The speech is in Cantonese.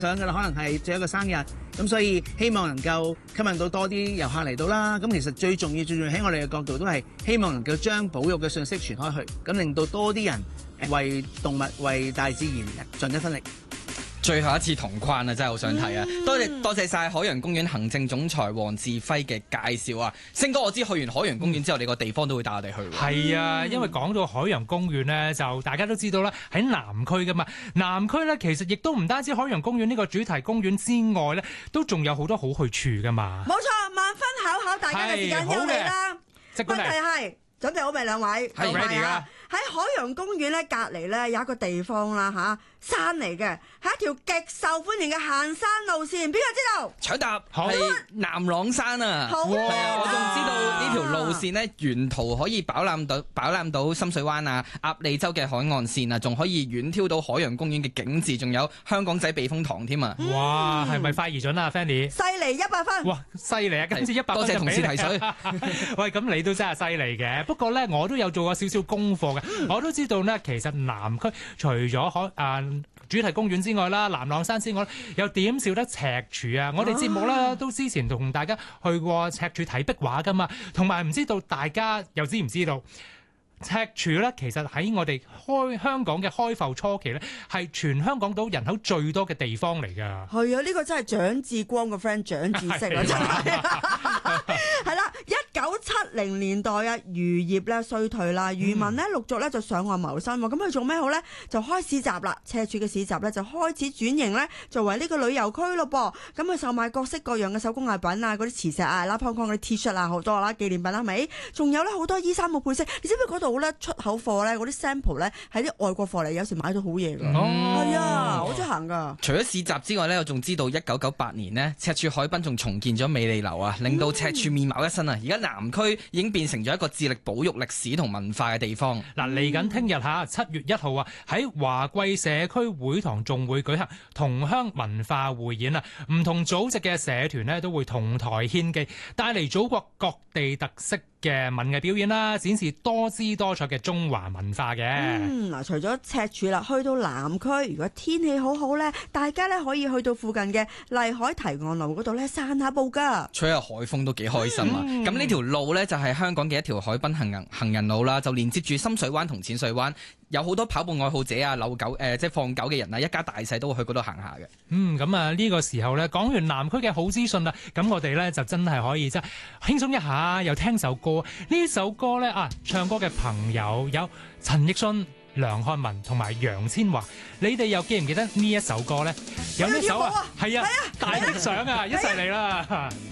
上嘅啦，可能係最後一個生日，咁所以希望能夠吸引到多啲遊客嚟到啦。咁其實最重要喺我哋嘅角度都係希望能夠將保育嘅信息傳開去，咁令到多啲人為動物、為大自然盡一分力。 最後一次同框啊，真係好想睇啊！多謝晒海洋公園行政總裁黃志輝嘅介紹啊！星哥，我知去完海洋公園之後，你個地方都會帶我哋去。 係啊，因為講到海洋公園呢，就大家都知道啦，喺南區噶嘛。南區呢，其實亦都唔單止海洋公園呢個主題公園之外呢，都仲有好多好去處噶嘛。 冇錯，萬分考大家嘅時間又嚟啦。問題係準備好未？兩位係 ready 㗎。 喺海洋公園咧隔離咧有一個地方啦山嚟嘅，係一條極受歡迎嘅行山路線，邊個知道？ 搶答係南朗山啊！ 好啊！ 我仲知道呢條路線呢，沿途可以飽覽到深水灣啊、鴨脷洲嘅海岸線啊，仲可以遠眺到海洋公園嘅景緻，仲有香港仔避風塘添啊！ 哇，係咪快而準啊 Fanny？ 犀利100分！ 哇，犀利啊！今次100分， 多謝同事提水。 喂，咁你都真係犀利嘅。不過呢，我都有做過少少功課嘅，我都知道呢，其實南區除咗主題公園之外啦，南朗山之外，又點少得赤柱啊！我哋節目咧都之前同大家去過赤柱睇壁畫噶嘛，同埋唔知道大家又知唔知道赤柱咧？其實喺我哋香港嘅開埠初期咧，係全香港島人口最多嘅地方嚟㗎。 係啊，呢個真係蔣志光個 friend 蔣志識啊，真係係啦。1970年代啊，漁業咧衰退啦，漁民咧陸續咧就上岸謀生喎。咁佢做咩好咧？就開市集啦。赤柱嘅市集咧就開始轉型咧，作為呢個旅遊區咯噃。咁佢售賣各式各樣嘅手工藝品啊，嗰啲磁石啊、拉邦嗰啲 T 恤啊，好多啦，紀念品啦，係咪？仲有咧好多衣衫嘅配飾。你知唔知嗰度咧出口貨咧嗰啲 sample 咧係啲外國貨嚟，有時買到好嘢㗎。係啊，好得閒㗎。 除咗市集之外咧，我仲知道1998年呢，赤柱海濱仲重建咗美利樓啊，令到赤柱面貌一新啊！而家南區已經變成咗一個致力保育歷史同文化嘅地方。 嗱，嚟緊聽日7月1號啊，喺華貴社區會堂仲會舉行同鄉文化匯演啊！唔同組織嘅社團呢都會同台獻技，帶嚟祖國各地特色嘅文藝表演啦，展示多姿多彩嘅中華文化嘅。 嗱，除咗赤柱啦，去到南區，如果天氣好好咧，大家咧可以去到附近嘅麗海堤岸路嗰度咧散下步噶， 吹下海風都幾開心啊！咁呢條路呢，就係香港嘅一條海濱行人路啦，就連接住深水灣同淺水灣，有好多跑步愛好者啊、遛狗即係放狗嘅人啊，一家大細都會去嗰度行下嘅。 咁啊呢個時候呢，講完南區嘅好資訊啦，咁我哋呢就真係可以即係輕鬆一下，又聽首歌。呢首歌呢，唱歌嘅朋友有陳奕迅、梁漢文同埋楊千嬅，你哋又記唔記得呢一首歌呢？有呢首係啊，大的相啊，一齊嚟啦！